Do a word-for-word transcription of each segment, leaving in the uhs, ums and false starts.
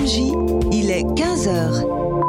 M J, il est quinze heures.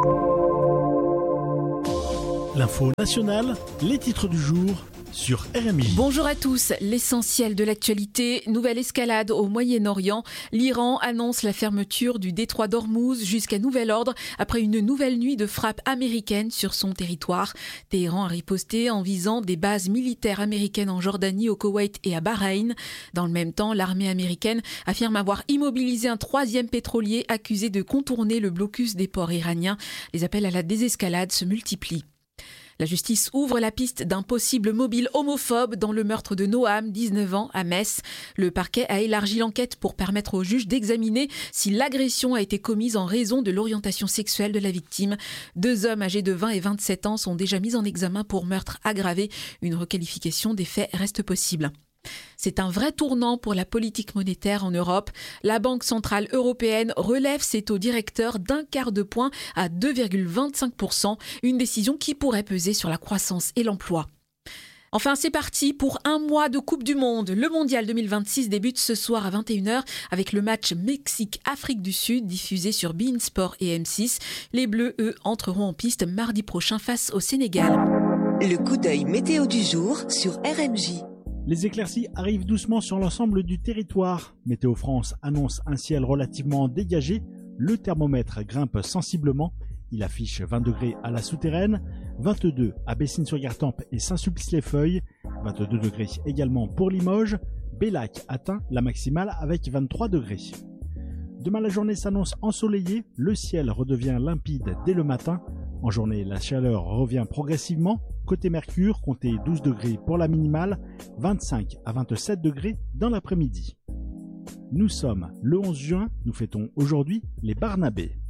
L'info nationale, les titres du jour sur R M J. Bonjour à tous, l'essentiel de l'actualité, nouvelle escalade au Moyen-Orient. L'Iran annonce la fermeture du détroit d'Ormuz jusqu'à nouvel ordre après une nouvelle nuit de frappes américaines sur son territoire. Téhéran a riposté en visant des bases militaires américaines en Jordanie, au Koweït et à Bahreïn. Dans le même temps, l'armée américaine affirme avoir immobilisé un troisième pétrolier accusé de contourner le blocus des ports iraniens. Les appels à la désescalade se multiplient. La justice ouvre la piste d'un possible mobile homophobe dans le meurtre de Noam, dix-neuf ans, à Metz. Le parquet a élargi l'enquête pour permettre au juge d'examiner si l'agression a été commise en raison de l'orientation sexuelle de la victime. Deux hommes âgés de vingt et vingt-sept ans sont déjà mis en examen pour meurtre aggravé. Une requalification des faits reste possible. C'est un vrai tournant pour la politique monétaire en Europe. La Banque centrale européenne relève ses taux directeurs d'un quart de point à deux virgule vingt-cinq pour cent, une décision qui pourrait peser sur la croissance et l'emploi. Enfin, c'est parti pour un mois de Coupe du Monde. Le Mondial deux mille vingt-six débute ce soir à vingt et une heures avec le match Mexique-Afrique du Sud diffusé sur beIN Sport et M six. Les Bleus, eux, entreront en piste mardi prochain face au Sénégal. Le coup d'œil météo du jour sur R M J. Les éclaircies arrivent doucement sur l'ensemble du territoire. Météo France annonce un ciel relativement dégagé. Le thermomètre grimpe sensiblement. Il affiche vingt degrés à la souterraine, vingt-deux à Bessines-sur-Gartempe et Saint-Sulpice-les-Feuilles, vingt-deux degrés également pour Limoges. Bellac atteint la maximale avec vingt-trois degrés. Demain, la journée s'annonce ensoleillée. Le ciel redevient limpide dès le matin. En journée, la chaleur revient progressivement. Côté Mercure, comptez douze degrés pour la minimale, vingt-cinq à vingt-sept degrés dans l'après-midi. Nous sommes le onze juin, nous fêtons aujourd'hui les Barnabés.